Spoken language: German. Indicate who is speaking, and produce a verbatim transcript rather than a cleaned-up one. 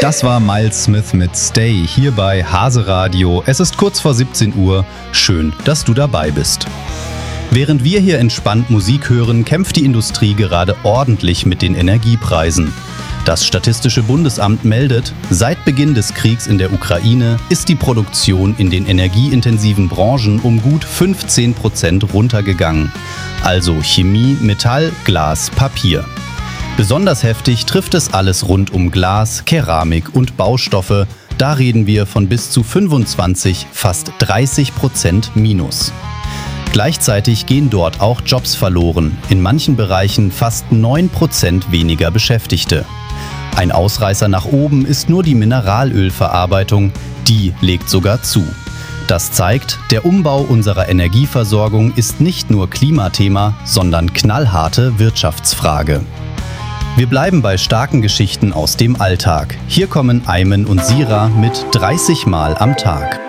Speaker 1: Das war Miles Smith mit Stay hier bei Hase Radio. Es ist kurz vor siebzehn Uhr. Schön, dass du dabei bist. Während wir hier entspannt Musik hören, kämpft die Industrie gerade ordentlich mit den Energiepreisen. Das Statistische Bundesamt meldet, seit Beginn des Kriegs in der Ukraine ist die Produktion in den energieintensiven Branchen um gut fünfzehn Prozent runtergegangen. Also Chemie, Metall, Glas, Papier. Besonders heftig trifft es alles rund um Glas, Keramik und Baustoffe. Da reden wir von bis zu fünfundzwanzig, fast dreißig Prozent Minus. Gleichzeitig gehen dort auch Jobs verloren, in manchen Bereichen fast neun Prozent weniger Beschäftigte. Ein Ausreißer nach oben ist nur die Mineralölverarbeitung, die legt sogar zu. Das zeigt, der Umbau unserer Energieversorgung ist nicht nur Klimathema, sondern knallharte Wirtschaftsfrage. Wir bleiben bei starken Geschichten aus dem Alltag. Hier kommen Ayman und Sira mit dreißig Mal am Tag.